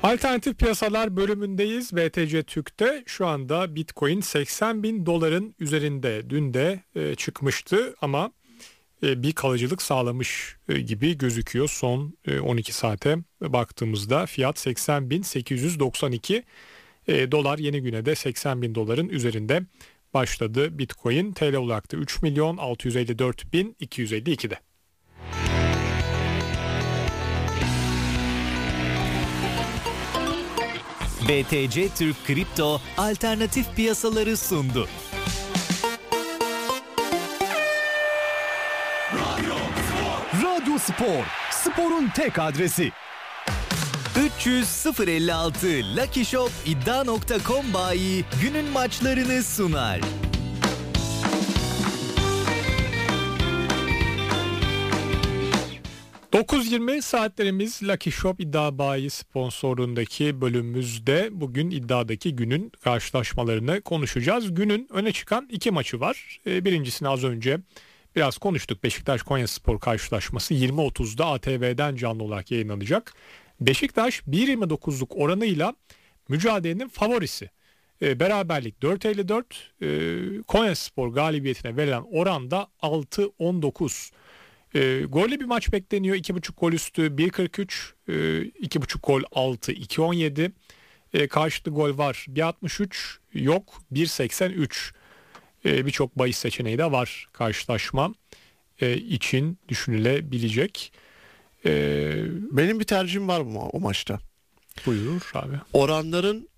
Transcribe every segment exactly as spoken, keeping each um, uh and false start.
Alternatif piyasalar bölümündeyiz. B T C Türk'te şu anda Bitcoin seksen bin doların üzerinde. Dün de e, çıkmıştı ama e, bir kalıcılık sağlamış e, gibi gözüküyor. Son e, on iki saate baktığımızda fiyat seksen bin sekiz yüz doksan iki e, dolar. Yeni güne de seksen bin doların üzerinde başladı Bitcoin. T L olarak da üç milyon altı yüz elli dört bin iki yüz elli iki'de. B T C Türk Kripto alternatif piyasaları sundu. Radyo Spor, sporun tek adresi. üç yüz sıfır elli altı Lucky Shop iddia nokta com bayi günün maçlarını sunar. dokuz yirmi saatlerimiz Lucky Shop iddia bayi sponsorluğundaki bölümümüzde bugün iddiadaki günün karşılaşmalarını konuşacağız. Günün öne çıkan iki maçı var. Birincisini az önce biraz konuştuk. Beşiktaş Konyaspor karşılaşması yirmi otuzda A T V'den canlı olarak yayınlanacak. Beşiktaş bir virgül yirmi dokuzluk oranıyla mücadelenin favorisi. E, beraberlik dört virgül elli dört, e, Konyaspor galibiyetine verilen oranda altı virgül on dokuz. E, gollü bir maç bekleniyor. iki buçuk gol üstü bir virgül kırk üç, e, iki buçuk gol altı iki virgül on yedi. E, karşılıklı gol var bir virgül altmış üç, yok bir virgül seksen üç. E, birçok bahis seçeneği de var karşılaşma e, için düşünülebilecek. E, Benim bir tercihim var mı o maçta? Buyur abi. Oranların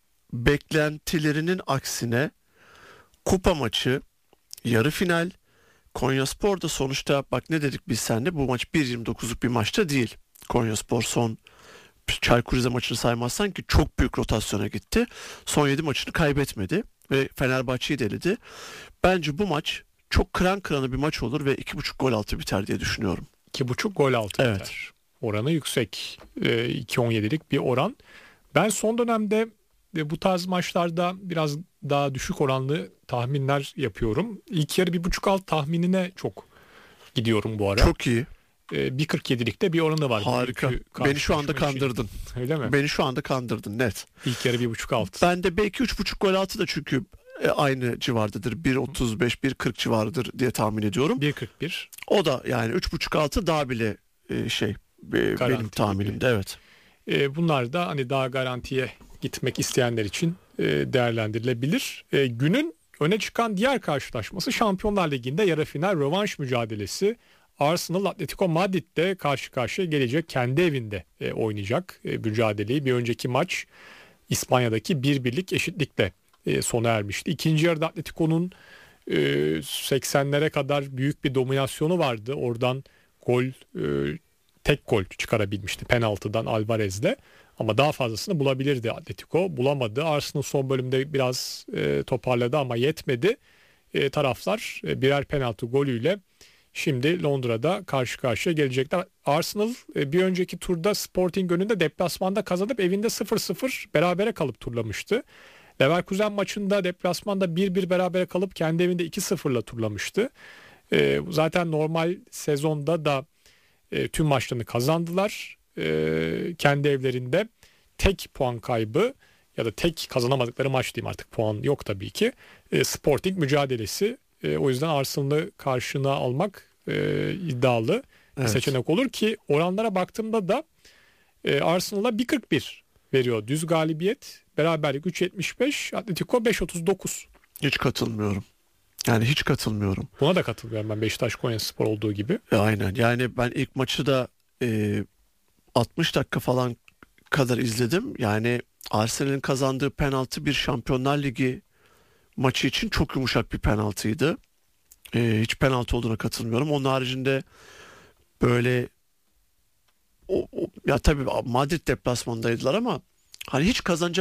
beklentilerinin aksine kupa maçı, yarı final, Konyaspor da sonuçta bak ne dedik biz seninle, bu maç bir virgül yirmi dokuzluk bir maçta değil. Konyaspor son Çaykur Rize maçını saymazsan ki çok büyük rotasyona gitti. Son yedi maçını kaybetmedi ve Fenerbahçe'yi de eledi. Bence bu maç çok kıran kırana bir maç olur ve iki buçuk gol altı biter diye düşünüyorum. iki buçuk gol altı evet. biter. Oranı yüksek. E, iki virgül on yedilik bir oran. Ben son dönemde e, bu tarz maçlarda biraz daha düşük oranlı tahminler yapıyorum. İlk yarı bir buçuk alt tahminine çok gidiyorum bu ara. Çok iyi. E, bir virgül kırk yedilikte bir oranı var. Harika. Beni şu anda kandırdın. Için. Öyle mi? Beni şu anda kandırdın net. İlk yarı bir buçuk alt. Ben de belki üç buçuk gol altı da çünkü aynı civardadır. bir virgül otuz beş bir virgül kırk civarıdır diye tahmin ediyorum. bir virgül kırk bir. O da yani üç buçuk altı daha bile şey benim tahminimde gibi. Evet. E, bunlar da hani daha garantiye gitmek isteyenler için e, değerlendirilebilir. E, günün öne çıkan diğer karşılaşması Şampiyonlar Ligi'nde yarı final rövanş mücadelesi. Arsenal Atletico Madrid'de karşı karşıya gelecek, kendi evinde e, oynayacak e, mücadeleyi. Bir önceki maç İspanya'daki bir birlik eşitlikle e, sona ermişti. İkinci yarıda Atletico'nun e, seksenlere kadar büyük bir dominasyonu vardı. Oradan gol e, tek gol çıkarabilmişti penaltıdan Alvarez'le. Ama daha fazlasını bulabilirdi Atletico. Bulamadı. Arsenal son bölümde biraz e, toparladı ama yetmedi. E, taraflar e, birer penaltı golüyle şimdi Londra'da karşı karşıya gelecekler. Arsenal e, bir önceki turda Sporting önünde deplasmanda kazanıp evinde sıfır sıfır berabere kalıp turlamıştı. Leverkusen maçında deplasmanda bir bir berabere kalıp kendi evinde iki sıfırla turlamıştı. E, zaten normal sezonda da e, tüm maçlarını kazandılar. E, kendi evlerinde tek puan kaybı ya da tek kazanamadıkları maç diyeyim, artık puan yok tabii ki. E, Sporting mücadelesi. E, o yüzden Arsenal'ı karşına almak e, iddialı evet. seçenek olur ki oranlara baktığımda da e, Arsenal'a bir virgül kırk bir veriyor düz galibiyet, beraberlik üç virgül yetmiş beş, Atletico beş virgül otuz dokuz. Hiç katılmıyorum. Yani hiç katılmıyorum. Buna da katılıyorum ben, Beşiktaş Konyaspor olduğu gibi. E, aynen yani ben ilk maçı da e, altmış dakika falan kadar izledim. Yani Arsenal'in kazandığı penaltı bir Şampiyonlar Ligi maçı için çok yumuşak bir penaltıydı. Ee, hiç penaltı olduğuna katılmıyorum. Onun haricinde böyle o, o, ya tabii Madrid deplasmanındaydılar ama hani hiç kazanacak